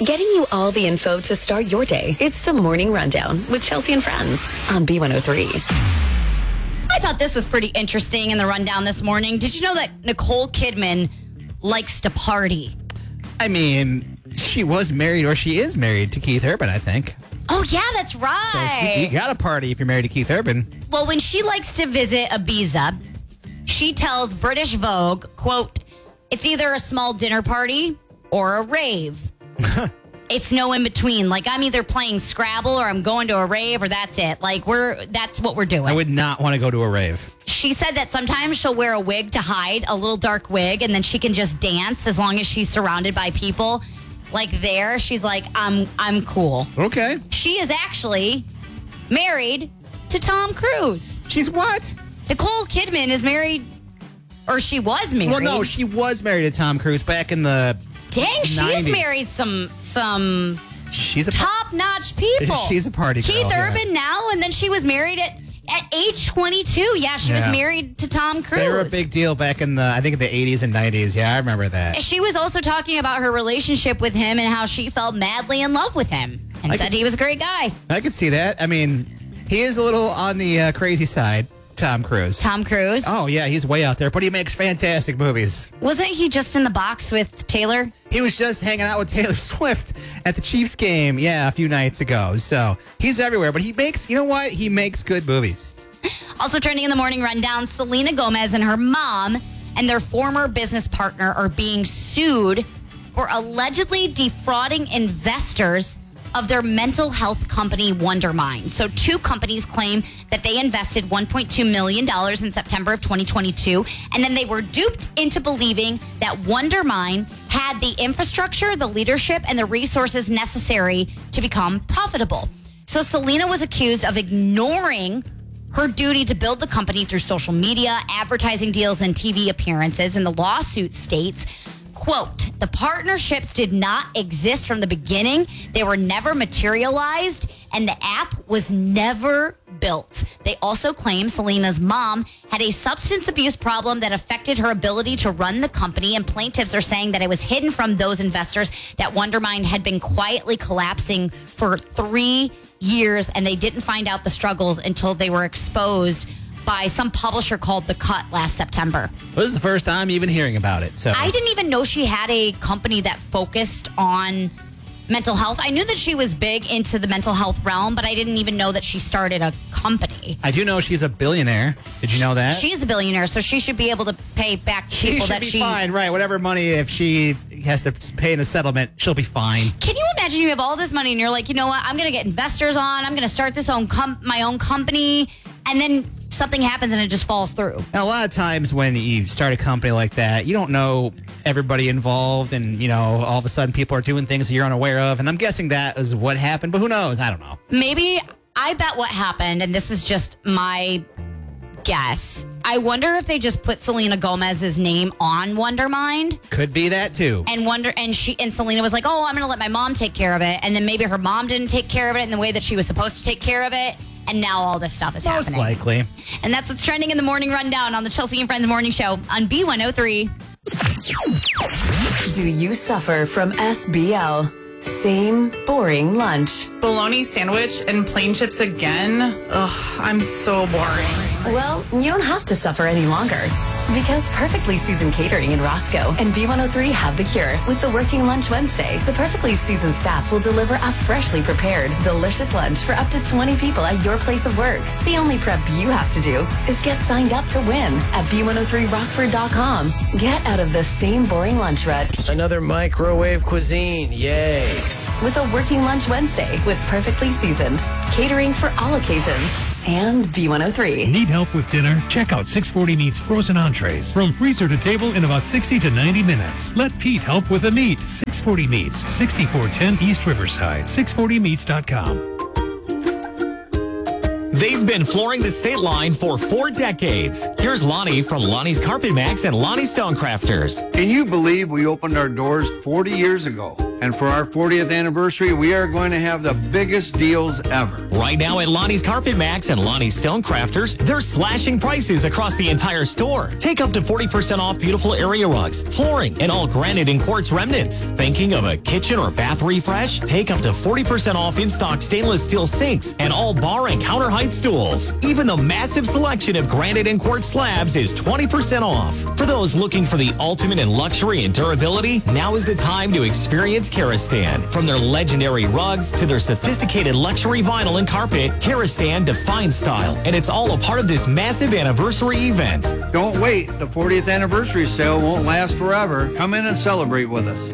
Getting you all the info to start your day. It's the Morning Rundown with Chelsea and Friends on B103. I thought this was pretty interesting in the rundown this morning. Did you know that Nicole Kidman likes to party? I mean, she was married, or she is married to Keith Urban, I think. Oh, yeah, that's right. So you got to party if you're married to Keith Urban. Well, when she likes to visit Ibiza, she tells British Vogue, quote, "It's either a small dinner party or a rave." It's no in between. Like, I'm either playing Scrabble or I'm going to a rave, or that's it. Like, that's what we're doing. I would not want to go to a rave. She said that sometimes she'll wear a wig to hide, a little dark wig, and then she can just dance as long as she's surrounded by people. Like there, she's like, I'm cool. Okay. She is actually married to Tom Cruise. She's what? Nicole Kidman is married, or she was married. Well, no, she was married to Tom Cruise back in the Dang, she 90s. has married some She's a top-notch people. She's a party girl. Keith Urban now, and then she was married at age 22. Yeah, she was married to Tom Cruise. They were a big deal back in the 80s and 90s. Yeah, I remember that. She was also talking about her relationship with him and how she fell madly in love with him and said he was a great guy. I could see that. I mean, he is a little on the crazy side, Tom Cruise. Tom Cruise? Oh, yeah, he's way out there, but he makes fantastic movies. Wasn't he just in the box with Taylor? He was just hanging out with Taylor Swift at the Chiefs game, a few nights ago. So he's everywhere, but he makes, you know what? He makes good movies. Also trending in the morning rundown, Selena Gomez and her mom and their former business partner are being sued for allegedly defrauding investors of their mental health company, Wondermind. So two companies claim that they invested $1.2 million in September of 2022, and then they were duped into believing that Wondermind had the infrastructure, the leadership, and the resources necessary to become profitable. So Selena was accused of ignoring her duty to build the company through social media, advertising deals, and TV appearances. And the lawsuit states, quote, "The partnerships did not exist from the beginning. They were never materialized, and the app was never built." They also claim Selena's mom had a substance abuse problem that affected her ability to run the company, and plaintiffs are saying that it was hidden from those investors that Wondermind had been quietly collapsing for 3 years, and they didn't find out the struggles until they were exposed by some publisher called The Cut last September. This is the first time even hearing about it. So I didn't even know she had a company that focused on mental health. I knew that she was big into the mental health realm, but I didn't even know that she started a company. I do know she's a billionaire. Did you know that? She's a billionaire, so she should be able to pay back people that she... She should be fine, right? Whatever money, if she has to pay in a settlement, she'll be fine. Can you imagine you have all this money and you're like, you know what? I'm going to get investors on. I'm going to start this my own company, and then something happens and it just falls through. Now, a lot of times when you start a company like that, you don't know everybody involved, and all of a sudden people are doing things that you're unaware of, and I'm guessing that is what happened, but who knows? I don't know. Maybe, I bet what happened, and this is just my guess, I wonder if they just put Selena Gomez's name on Wondermind. Could be that too. And Selena was like, "Oh, I'm going to let my mom take care of it," and then maybe her mom didn't take care of it in the way that she was supposed to take care of it. And now all this stuff is happening. Most likely. And that's what's trending in the morning rundown on the Chelsea and Friends Morning Show on B103. Do you suffer from SBL? Same boring lunch. Bologna sandwich and plain chips again? Ugh, I'm so boring. Well, you don't have to suffer any longer. Because Perfectly Seasoned Catering in Roscoe and B103 have the cure with the Working Lunch Wednesday. The Perfectly Seasoned staff will deliver a freshly prepared, delicious lunch for up to 20 people at your place of work. The only prep you have to do is get signed up to win at B103Rockford.com. Get out of the same boring lunch rut. Another microwave cuisine, yay. With a Working Lunch Wednesday with Perfectly Seasoned. Catering for all occasions. And B103. Need help with dinner? Check out 640 Meats frozen entrees. From freezer to table in about 60 to 90 minutes. Let Pete help with the meat. 640 Meats, 6410 East Riverside. 640meats.com. They've been flooring the state line for 4 decades. Here's Lonnie from Lonnie's Carpet Max and Lonnie Stonecrafters. Can you believe we opened our doors 40 years ago? And for our 40th anniversary, we are going to have the biggest deals ever. Right now at Lonnie's Carpet Max and Lonnie's Stonecrafters, they're slashing prices across the entire store. Take up to 40% off beautiful area rugs, flooring, and all granite and quartz remnants. Thinking of a kitchen or bath refresh? Take up to 40% off in-stock stainless steel sinks and all bar and counter height stools. Even the massive selection of granite and quartz slabs is 20% off. For those looking for the ultimate in luxury and durability, now is the time to experience Karastan. From their legendary rugs to their sophisticated luxury vinyl and carpet, Karastan defines style, and it's all a part of this massive anniversary event. Don't wait. The 40th anniversary sale won't last forever. Come in and celebrate with us.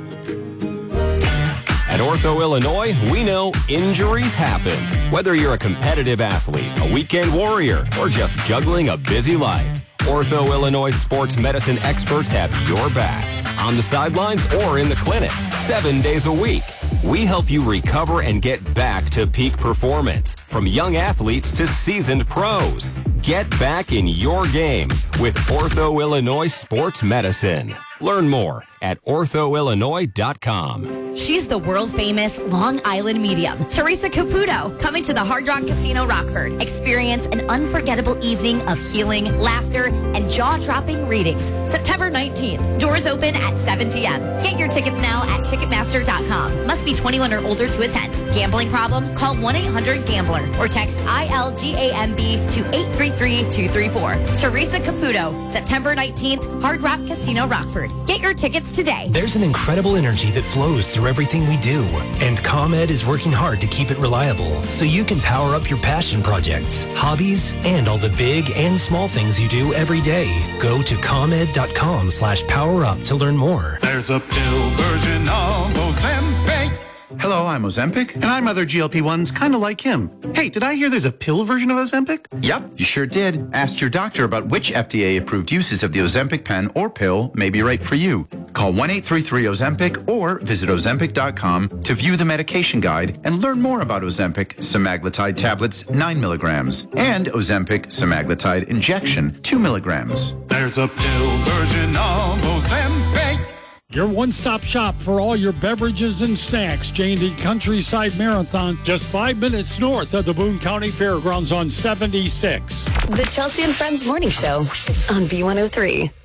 At Ortho, Illinois, we know injuries happen. Whether you're a competitive athlete, a weekend warrior, or just juggling a busy life, Ortho, Illinois sports medicine experts have your back. On the sidelines or in the clinic, 7 days a week. We help you recover and get back to peak performance. From young athletes to seasoned pros. Get back in your game with Ortho, Illinois Sports Medicine. Learn more at orthoillinois.com. She's the world-famous Long Island medium, Teresa Caputo, coming to the Hard Rock Casino Rockford. Experience an unforgettable evening of healing, laughter, and jaw-dropping readings. September 19th. Doors open at 7 p.m. Get your tickets now at Ticketmaster.com. Must be 21 or older to attend. Gambling problem? Call 1-800-GAMBLER or text ILGAMB to 833-234. Teresa Caputo, September 19th, Hard Rock Casino Rockford. Get your tickets today. There's an incredible energy that flows through everything we do, and ComEd is working hard to keep it reliable so you can power up your passion projects, hobbies, and all the big and small things you do every day. Go to ComEd.com/powerup to learn more. There's a pill version of Ozempic. Hello, I'm Ozempic. And I'm other GLP-1s kind of like him. Hey, did I hear there's a pill version of Ozempic? Yep, you sure did. Ask your doctor about which FDA-approved uses of the Ozempic pen or pill may be right for you. Call 1-833-OZEMPIC or visit Ozempic.com to view the medication guide and learn more about Ozempic semaglutide tablets 9 milligrams and Ozempic semaglutide injection 2 milligrams. There's a pill version of Ozempic. Your one-stop shop for all your beverages and snacks. J&D Countryside Marathon, just 5 minutes north of the Boone County Fairgrounds on 76. The Chelsea and Friends Morning Show on B103.